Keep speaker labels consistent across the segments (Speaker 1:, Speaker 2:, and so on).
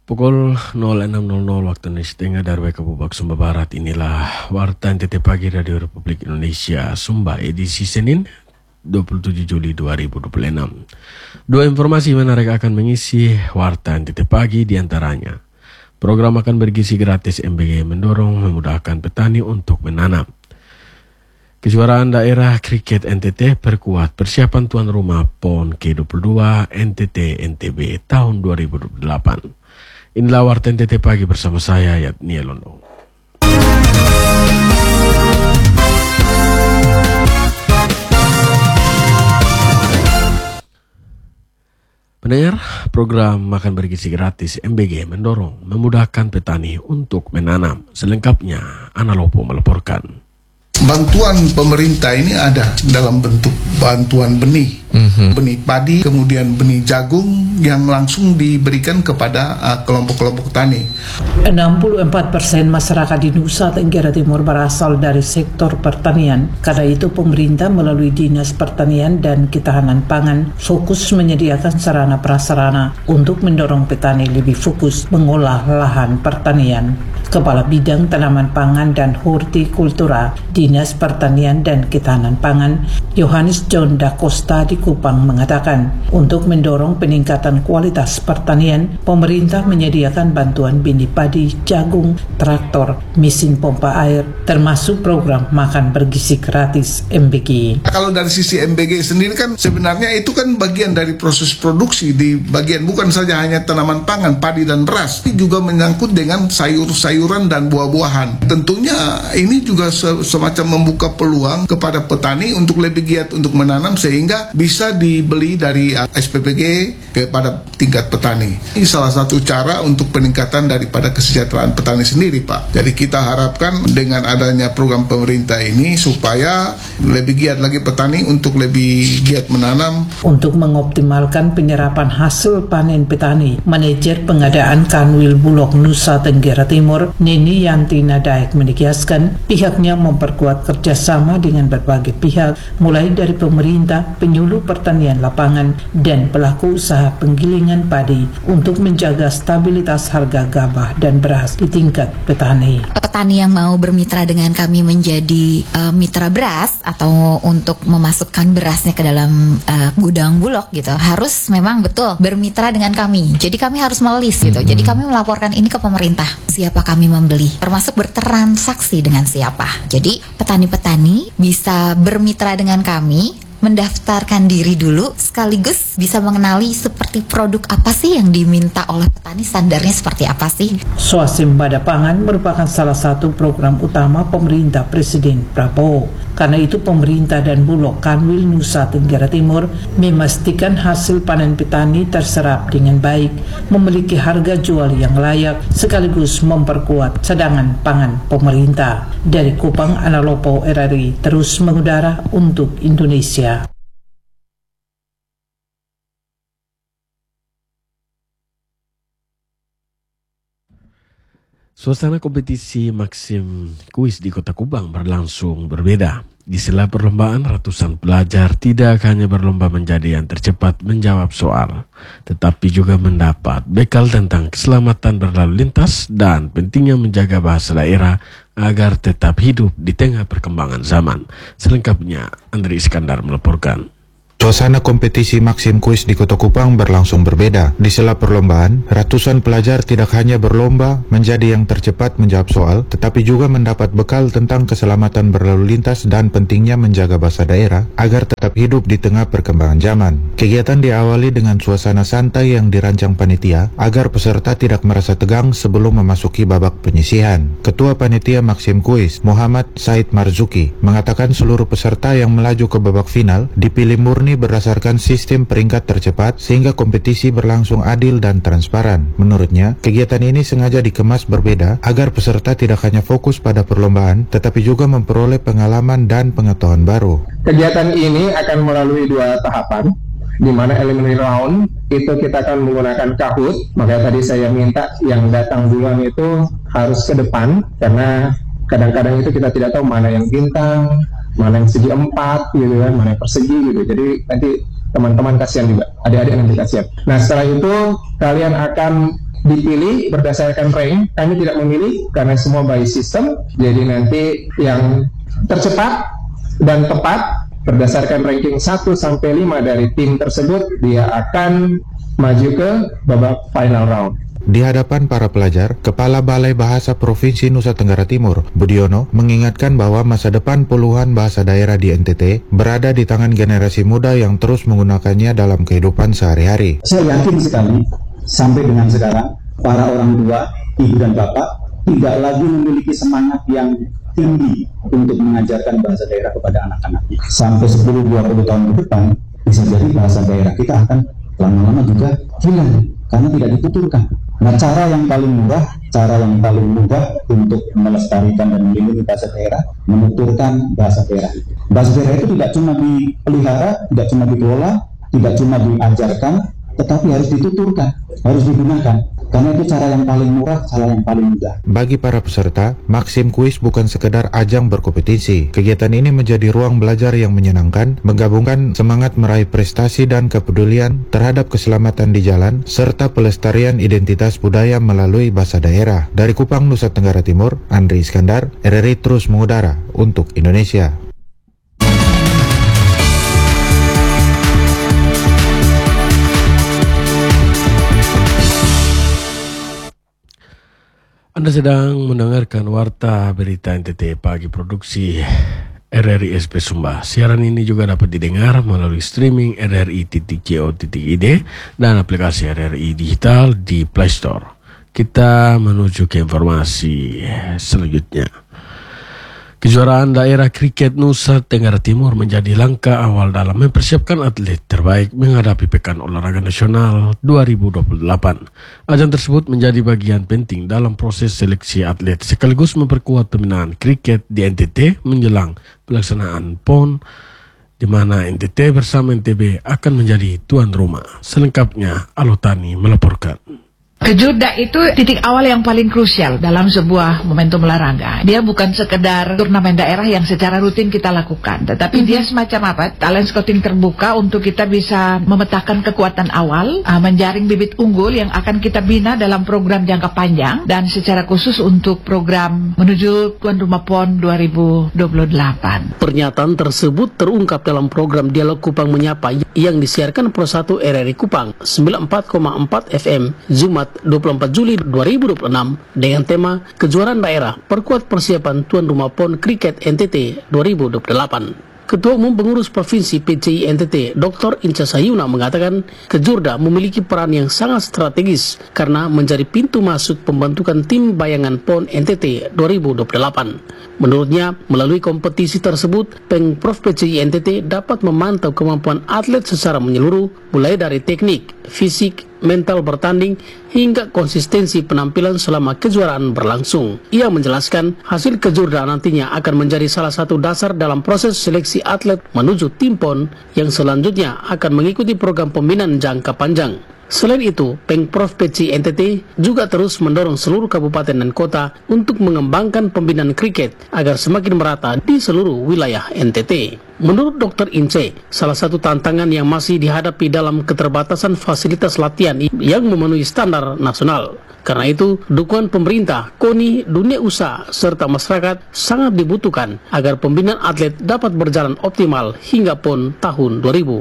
Speaker 1: Pukul 06.00 waktu Indonesia Tengah dari Kabupaten Sumba Barat. Inilah Warta NTT Pagi Radio Republik Indonesia Sumba edisi Senin 27 Juli 2026. Dua informasi menarik akan mengisi Warta NTT Pagi, diantaranya program akan bergizi gratis MBG mendorong memudahkan petani untuk menanam. Kejuaraan daerah kriket NTT perkuat persiapan tuan rumah PON Ke-22 NTT NTB tahun 2028. Inilah Warta NTT Pagi bersama saya, Yatnia Londo. Pendengar, program makan bergizi gratis MBG mendorong memudahkan petani untuk menanam. Selengkapnya, Ana Lopo melaporkan.
Speaker 2: Bantuan pemerintah ini ada dalam bentuk bantuan benih, benih padi, kemudian benih jagung yang langsung diberikan kepada kelompok-kelompok tani.
Speaker 3: 64% masyarakat di Nusa Tenggara Timur berasal dari sektor pertanian. Karena itu pemerintah melalui Dinas Pertanian dan Ketahanan Pangan fokus menyediakan sarana prasarana untuk mendorong petani lebih fokus mengolah lahan pertanian. Kepala Bidang Tanaman Pangan dan Hortikultura Dinas Pertanian dan Ketahanan Pangan, Yohanes John Da Costa di Kupang mengatakan, untuk mendorong peningkatan kualitas pertanian, pemerintah menyediakan bantuan benih padi, jagung, traktor, mesin pompa air, termasuk program makan bergizi gratis MBG.
Speaker 2: Kalau dari sisi MBG sendiri kan sebenarnya itu kan bagian dari proses produksi, di bagian bukan saja hanya tanaman pangan, padi dan beras, ini juga menyangkut dengan sayuran dan buah-buahan. Tentunya ini juga semacam membuka peluang kepada petani untuk lebih giat untuk menanam sehingga bisa dibeli dari SPPG kepada tingkat petani. Ini salah satu cara untuk peningkatan daripada kesejahteraan petani sendiri, Pak. Jadi kita harapkan dengan adanya program pemerintah ini supaya lebih giat lagi petani untuk lebih giat menanam.
Speaker 3: Untuk mengoptimalkan penyerapan hasil panen petani, manajer pengadaan Kanwil Bulog Nusa Tenggara Timur, Neni Yantina Daek menegaskan pihaknya memperkuat kerjasama dengan berbagai pihak, mulai dari pemerintah, penyuluh pertanian lapangan, dan pelaku usaha penggilingan padi untuk menjaga stabilitas harga gabah dan beras di tingkat petani.
Speaker 4: Petani yang mau bermitra dengan kami menjadi mitra beras atau untuk memasukkan berasnya ke dalam gudang Bulog gitu, harus memang betul bermitra dengan kami. Jadi kami harus melis gitu. Jadi kami melaporkan ini ke pemerintah, siapa kami membeli, termasuk bertransaksi dengan siapa. Jadi petani-petani bisa bermitra dengan kami, mendaftarkan diri dulu, sekaligus bisa mengenali seperti produk apa sih yang diminta oleh petani, standarnya seperti apa sih.
Speaker 3: Swasembada pangan merupakan salah satu program utama pemerintah Presiden Prabowo. Karena itu pemerintah dan Bulog Kanwil Nusa Tenggara Timur memastikan hasil panen petani terserap dengan baik, memiliki harga jual yang layak, sekaligus memperkuat cadangan pangan pemerintah. Dari Kupang, Ana Lopo, RRI terus mengudara untuk Indonesia.
Speaker 1: Suasana kompetisi Maxim Kuis di Kota Kupang berlangsung berbeda. Di sela perlombaan, ratusan pelajar tidak hanya berlomba menjadi yang tercepat menjawab soal, tetapi juga mendapat bekal tentang keselamatan berlalu lintas dan pentingnya menjaga bahasa daerah agar tetap hidup di tengah perkembangan zaman. Selengkapnya, Andri Iskandar melaporkan.
Speaker 5: Suasana kompetisi Maxim Kuis di Kota Kupang berlangsung berbeda. Di sela perlombaan, ratusan pelajar tidak hanya berlomba menjadi yang tercepat menjawab soal, tetapi juga mendapat bekal tentang keselamatan berlalu lintas dan pentingnya menjaga bahasa daerah agar tetap hidup di tengah perkembangan zaman. Kegiatan diawali dengan suasana santai yang dirancang panitia agar peserta tidak merasa tegang sebelum memasuki babak penyisihan. Ketua Panitia Maxim Kuis, Muhammad Said Marzuki, mengatakan seluruh peserta yang melaju ke babak final dipilih murni berdasarkan sistem peringkat tercepat sehingga kompetisi berlangsung adil dan transparan. Menurutnya, kegiatan ini sengaja dikemas berbeda agar peserta tidak hanya fokus pada perlombaan tetapi juga memperoleh pengalaman dan pengetahuan baru.
Speaker 6: Kegiatan ini akan melalui 2 tahapan, di mana eliminatory round itu kita akan menggunakan Kahoot. Makanya tadi saya minta yang datang duluan itu harus ke depan, karena kadang-kadang itu kita tidak tahu mana yang bintang, mana yang segi 4 gitu kan, mana yang persegi gitu. Jadi nanti teman-teman kasihan juga, adik-adik nanti kasihan. Nah setelah itu kalian akan dipilih berdasarkan rank. Kami tidak memilih karena semua by system. Jadi nanti yang tercepat dan tepat berdasarkan ranking 1 sampai 5 dari tim tersebut, dia akan maju ke babak final round.
Speaker 5: Di hadapan para pelajar, Kepala Balai Bahasa Provinsi Nusa Tenggara Timur, Budiono, mengingatkan bahwa masa depan puluhan bahasa daerah di NTT berada di tangan generasi muda yang terus menggunakannya dalam kehidupan sehari-hari.
Speaker 7: Saya yakin sekali, sampai dengan sekarang, para orang tua, ibu dan bapak, tidak lagi memiliki semangat yang tinggi untuk mengajarkan bahasa daerah kepada anak-anaknya. Sampai 10-20 tahun ke depan, bisa jadi bahasa daerah kita akan lama-lama juga hilang karena tidak dituturkan. Nah, cara yang paling mudah untuk melestarikan dan melindungi bahasa daerah, menuturkan bahasa daerah. Bahasa daerah itu tidak cuma dipelihara, tidak cuma dikelola, tidak cuma diajarkan, tetapi harus dituturkan, harus digunakan. Karena itu cara yang paling murah, cara yang paling mudah.
Speaker 5: Bagi para peserta, Maxim Quiz bukan sekedar ajang berkompetisi. Kegiatan ini menjadi ruang belajar yang menyenangkan, menggabungkan semangat meraih prestasi dan kepedulian terhadap keselamatan di jalan, serta pelestarian identitas budaya melalui bahasa daerah. Dari Kupang, Nusa Tenggara Timur, Andri Iskandar, RRI terus mengudara untuk Indonesia.
Speaker 1: Anda sedang mendengarkan Warta Berita NTT Pagi Produksi RRI SP Sumba. Siaran ini juga dapat didengar melalui streaming rri.co.id dan aplikasi RRI Digital di Play Store. Kita menuju ke informasi selanjutnya. Kejuaraan daerah kriket Nusa Tenggara Timur menjadi langkah awal dalam mempersiapkan atlet terbaik menghadapi Pekan Olahraga Nasional 2028. Ajang tersebut menjadi bagian penting dalam proses seleksi atlet sekaligus memperkuat pembinaan kriket di NTT menjelang pelaksanaan PON, di mana NTT bersama NTB akan menjadi tuan rumah. Selengkapnya, Alotani melaporkan.
Speaker 3: Kejurda itu titik awal yang paling krusial dalam sebuah momentum olahraga. Dia bukan sekedar turnamen daerah yang secara rutin kita lakukan, tetapi dia semacam apa? Talent scouting terbuka untuk kita bisa memetakan kekuatan awal, menjaring bibit unggul yang akan kita bina dalam program jangka panjang dan secara khusus untuk program menuju tuan rumah PON 2028.
Speaker 8: Pernyataan tersebut terungkap dalam program Dialog Kupang Menyapa yang disiarkan Pro 1 RRI Kupang 94,4 FM Jumat 24 Juli 2026 dengan tema Kejuaraan Daerah Perkuat Persiapan Tuan Rumah PON Kriket NTT 2028. Ketua Umum Pengurus Provinsi PCI NTT, Dr. Inca Sayuna mengatakan Kejurda memiliki peran yang sangat strategis karena menjadi pintu masuk pembentukan tim bayangan PON NTT 2028. Menurutnya, melalui kompetisi tersebut, Pengprov PCI NTT dapat memantau kemampuan atlet secara menyeluruh, mulai dari teknik, fisik, mental bertanding, hingga konsistensi penampilan selama kejuaraan berlangsung. Ia menjelaskan hasil Kejurda nantinya akan menjadi salah satu dasar dalam proses seleksi atlet menuju tim PON yang selanjutnya akan mengikuti program pembinaan jangka panjang. Selain itu, Pengprov PCI NTT juga terus mendorong seluruh kabupaten dan kota untuk mengembangkan pembinaan kriket agar semakin merata di seluruh wilayah NTT. Menurut Dr. Ince, salah satu tantangan yang masih dihadapi dalam keterbatasan fasilitas latihan yang memenuhi standar nasional. Karena itu, dukungan pemerintah, KONI, dunia usaha, serta masyarakat sangat dibutuhkan agar pembinaan atlet dapat berjalan optimal hingga PON tahun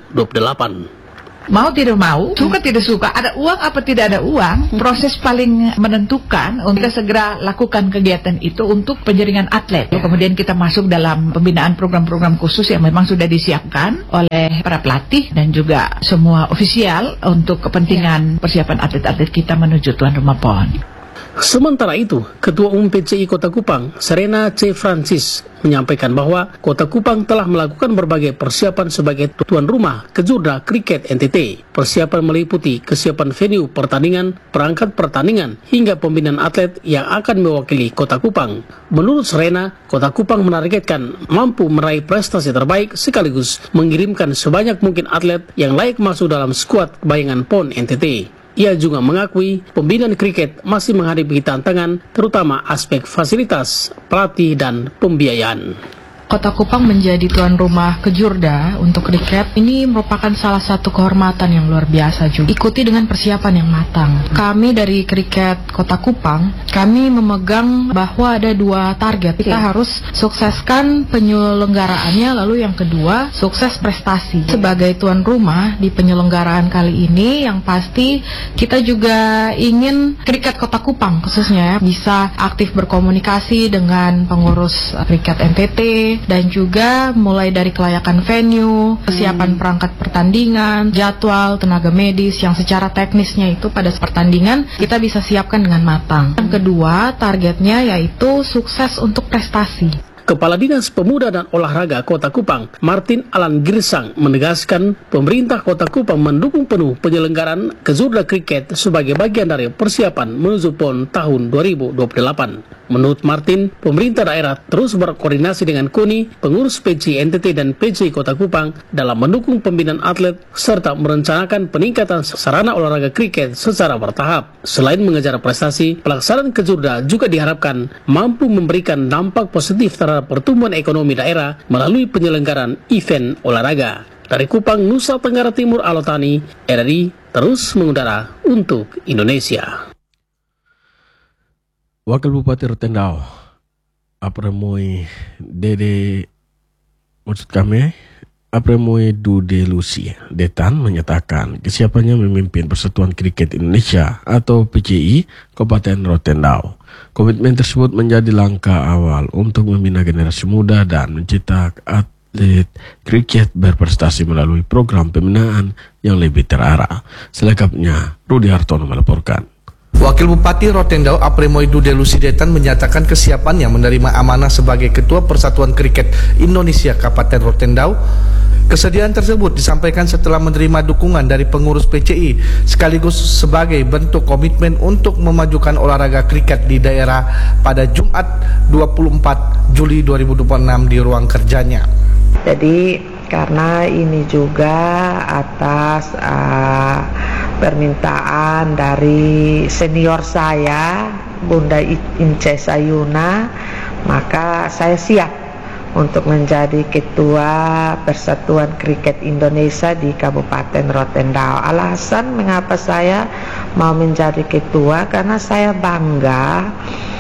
Speaker 8: 2028.
Speaker 3: Mau tidak mau, suka tidak suka, ada uang apa tidak ada uang, proses paling menentukan untuk kita segera lakukan kegiatan itu untuk penjaringan atlet. Kemudian kita masuk dalam pembinaan program-program khusus yang memang sudah disiapkan oleh para pelatih dan juga semua ofisial untuk kepentingan persiapan atlet-atlet kita menuju tuan rumah PON.
Speaker 8: Sementara itu, Ketua Umum PCI Kota Kupang, Serena C. Francis, menyampaikan bahwa Kota Kupang telah melakukan berbagai persiapan sebagai tuan rumah Kejurda Kriket NTT. Persiapan meliputi kesiapan venue pertandingan, perangkat pertandingan, hingga pembinaan atlet yang akan mewakili Kota Kupang. Menurut Serena, Kota Kupang menargetkan mampu meraih prestasi terbaik sekaligus mengirimkan sebanyak mungkin atlet yang layak masuk dalam skuad bayangan PON NTT. Ia juga mengakui pembinaan kriket masih menghadapi tantangan, terutama aspek fasilitas, pelatih, dan pembiayaan.
Speaker 9: Kota Kupang menjadi tuan rumah Kejurda untuk kriket ini merupakan salah satu kehormatan yang luar biasa juga. Ikuti dengan persiapan yang matang. Kami dari kriket Kota Kupang, kami memegang bahwa ada 2 target. Kita harus sukseskan penyelenggaraannya, lalu yang kedua, sukses prestasi. Sebagai tuan rumah di penyelenggaraan kali ini, yang pasti kita juga ingin kriket Kota Kupang khususnya bisa aktif berkomunikasi dengan pengurus kriket NTT, dan juga mulai dari kelayakan venue, kesiapan perangkat pertandingan, jadwal, tenaga medis yang secara teknisnya itu pada pertandingan kita bisa siapkan dengan matang. Yang kedua, targetnya yaitu sukses untuk prestasi.
Speaker 8: Kepala Dinas Pemuda dan Olahraga Kota Kupang, Martin Alan Girsang, menegaskan pemerintah Kota Kupang mendukung penuh penyelenggaraan Kejurda Kriket sebagai bagian dari persiapan menuju PON tahun 2028. Menurut Martin, pemerintah daerah terus berkoordinasi dengan KONI, pengurus PC NTT dan PC Kota Kupang dalam mendukung pembinaan atlet serta merencanakan peningkatan sarana olahraga kriket secara bertahap. Selain mengejar prestasi, pelaksanaan Kejurda juga diharapkan mampu memberikan dampak positif terhadap pertumbuhan ekonomi daerah melalui penyelenggaraan event olahraga. Dari Kupang, Nusa Tenggara Timur, Alotani, RRI terus mengudara untuk Indonesia.
Speaker 1: Wakil Bupati Rotendao, Apremoi Dude Lucy Detan menyatakan kesiapannya memimpin Persatuan Kriket Indonesia atau PCI Kabupaten Rotendao. Komitmen tersebut menjadi langkah awal untuk membina generasi muda dan mencetak atlet kriket berprestasi melalui program pembinaan yang lebih terarah. Selengkapnya, Rudi Hartono melaporkan.
Speaker 10: Wakil Bupati Rotendao Apremoi Dude Lucy Detan menyatakan kesiapannya menerima amanah sebagai Ketua Persatuan Kriket Indonesia Kabupaten Rotendao. Kesediaan tersebut disampaikan setelah menerima dukungan dari pengurus PCI sekaligus sebagai bentuk komitmen untuk memajukan olahraga kriket di daerah pada Jumat 24 Juli 2026 di ruang kerjanya.
Speaker 11: Jadi karena ini juga atas permintaan dari senior saya, Bunda Ince Sayuna, maka saya siap untuk menjadi Ketua Persatuan Kriket Indonesia di Kabupaten Rotendao. Alasan mengapa saya mau menjadi ketua, karena saya bangga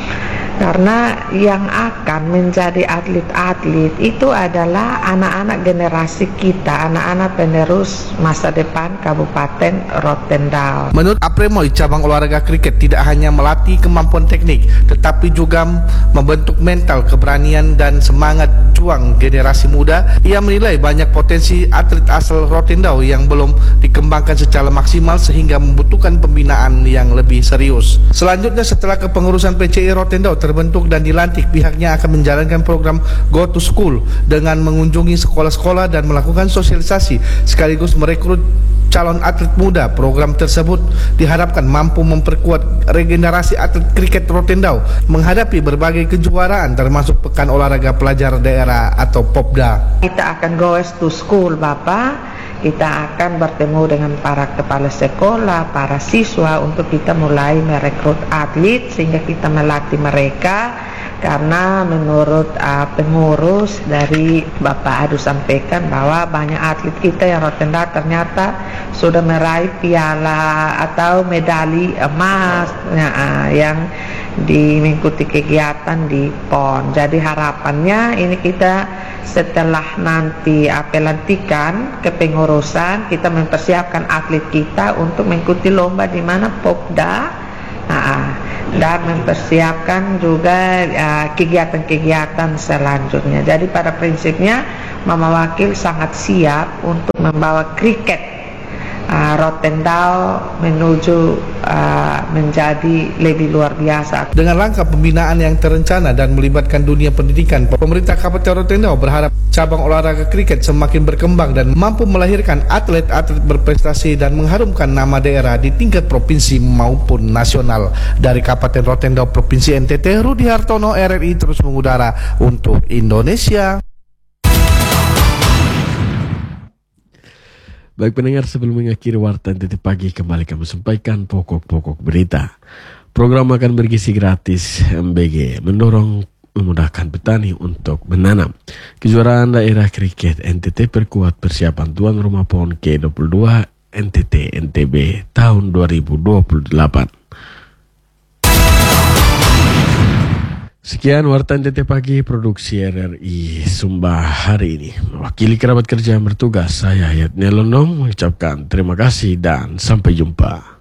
Speaker 11: karena yang akan menjadi atlet-atlet itu adalah anak-anak generasi kita, anak-anak penerus masa depan Kabupaten Rotendao.
Speaker 10: Menurut Apremoi, cabang olahraga kriket tidak hanya melatih kemampuan teknik, tetapi juga membentuk mental, keberanian, dan semangat juang generasi muda. Ia menilai banyak potensi atlet asal Rotendao yang belum dikembangkan secara maksimal sehingga membutuhkan pembinaan yang lebih serius. Selanjutnya, setelah kepengurusan PCI Rotendao terbentuk dan dilantik, pihaknya akan menjalankan program Go to School dengan mengunjungi sekolah-sekolah dan melakukan sosialisasi sekaligus merekrut calon atlet muda. Program tersebut diharapkan mampu memperkuat regenerasi atlet kriket Rotendao menghadapi berbagai kejuaraan termasuk Pekan Olahraga Pelajar Daerah atau Popda.
Speaker 11: Kita akan go to school, Bapak. Kita akan bertemu dengan para kepala sekolah, para siswa untuk kita mulai merekrut atlet sehingga kita melatih mereka. Karena menurut pengurus dari Bapak Adu sampaikan bahwa banyak atlet kita yang Rotendao ternyata sudah meraih piala atau medali emas yang mengikuti kegiatan di PON. Jadi harapannya ini kita setelah nanti pelantikan kepengurusan, kita mempersiapkan atlet kita untuk mengikuti lomba di mana Popda, dan mempersiapkan juga kegiatan-kegiatan selanjutnya. Jadi pada prinsipnya Mama Wakil sangat siap untuk membawa kriket Rotendao menuju menjadi lebih luar biasa.
Speaker 10: Dengan langkah pembinaan yang terencana dan melibatkan dunia pendidikan, pemerintah Kabupaten Rotendao berharap cabang olahraga kriket semakin berkembang dan mampu melahirkan atlet-atlet berprestasi dan mengharumkan nama daerah di tingkat provinsi maupun nasional. Dari Kabupaten Rotendao, Provinsi NTT, Rudi Hartono, RRI terus mengudara untuk Indonesia.
Speaker 1: Baik pendengar, sebelum mengakhiri Warta NTT Pagi, kembali kami sampaikan pokok-pokok berita. Program akan bergizi gratis MBG mendorong memudahkan petani untuk menanam. Kejuaraan daerah kriket NTT perkuat persiapan tuan rumah PON ke-22 NTT NTB tahun 2028. Sekian Warta NTT Pagi produksi RRI Sumba hari ini. Mewakili kerabat kerja yang bertugas, saya Hayat Nelonong mengucapkan terima kasih dan sampai jumpa.